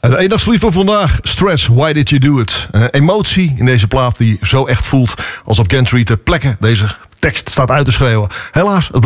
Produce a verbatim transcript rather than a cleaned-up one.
En de eendagslief van vandaag, Stretch, Why Did You Do It? Uh, emotie in deze plaat die zo echt voelt alsof Gentry ter plekke deze tekst staat uit te schreeuwen. Helaas, het bleef